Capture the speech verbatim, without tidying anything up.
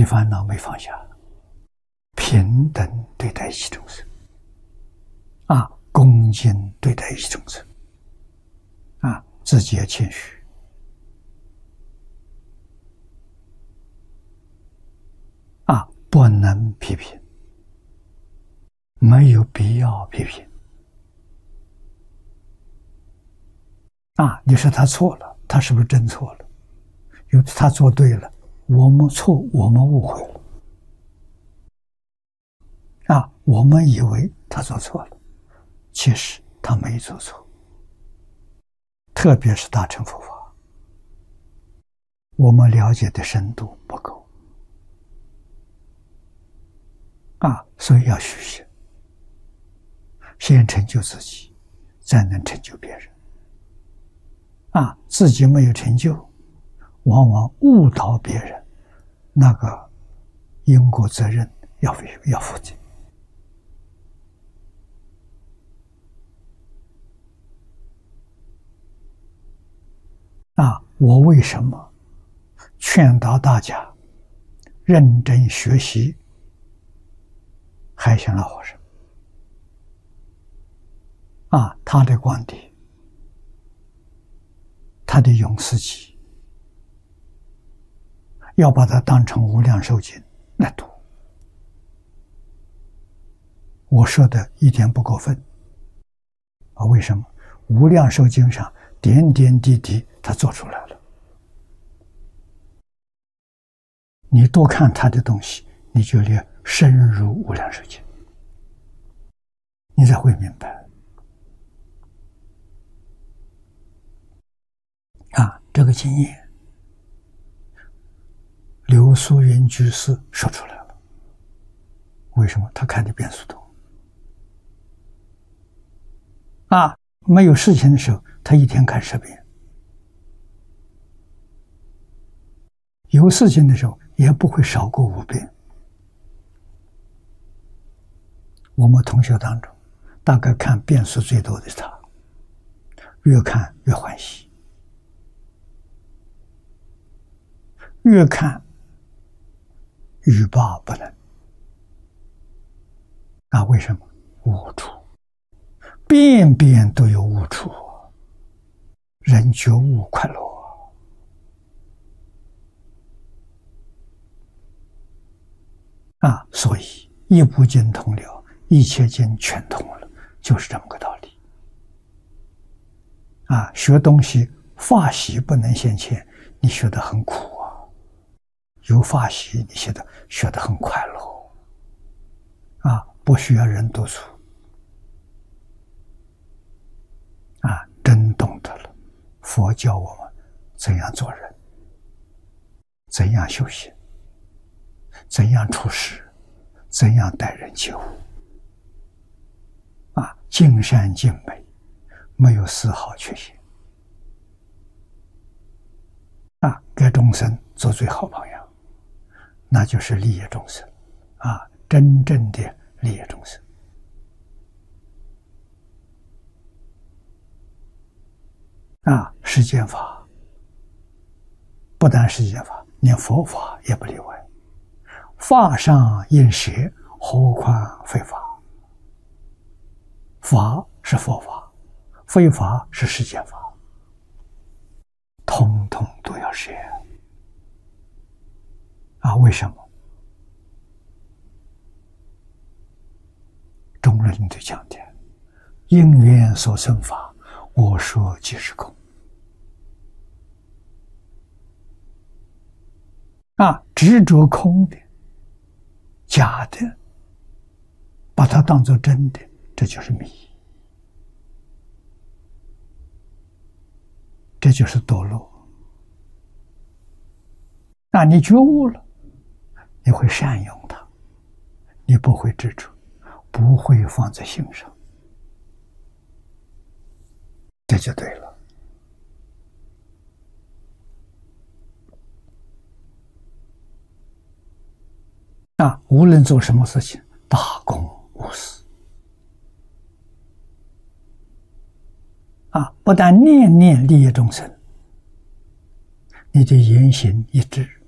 的烦恼没放下，平等对待一切众生，啊，恭敬对待一切众生，啊，自己也谦虚，啊，不能批评，没有必要批评。啊，你说他错了，他是不是真错了？有他做对了，我们错，我们误会了。啊，我们以为他做错了，其实他没做错。特别是大乘佛法，我们了解的深度不够。啊，所以要学习，先成就自己，再能成就别人。啊，自己没有成就，往往误导别人，那个因果责任要要负责。啊，我为什么劝导大家认真学习海鲜老和尚？啊，他的观点，他的永四集，要把它当成无量寿经来读。我说的一点不过分。啊，为什么？无量寿经上点点滴滴他做出来了。你多看他的东西，你就略深入无量寿经，你才会明白。啊，这个经验，刘素云居士说出来了。为什么？他看的变速通。啊，没有事情的时候，他一天看十遍；有事情的时候，也不会少过五遍。我们同学当中，大概看遍数最多的是他，越看越欢喜。越看欲罢不能。啊，为什么？悟处，遍遍都有悟处，人觉悟快乐。啊，所以一部经通了，一切经全通了，就是这么个道理。啊，学东西法喜不能现前，你学得很苦啊。有法喜，你学得学得很快乐，啊，不需要人督促，啊，真懂得了。佛教我们怎样做人，怎样修行，怎样处事，怎样待人接物，啊，尽善尽美，没有丝毫缺陷，啊，给众生做最好榜样。那就是利益众生，啊，真正的利益众生。啊，世间法，不但世间法，连佛法也不例外。法上应舍，何况非法？法是佛法，非法是世间法，统统都要舍。啊，为什么？中论就讲的，因缘所生法，我说即是空。啊，执着空的、假的，把它当作真的，这就是迷，这就是堕落。那你觉悟了，你会善用它，你不会执着，不会放在心上，这就对了。啊，无论做什么事情，大公无私。啊，不但念念利益众生，你的言行一致，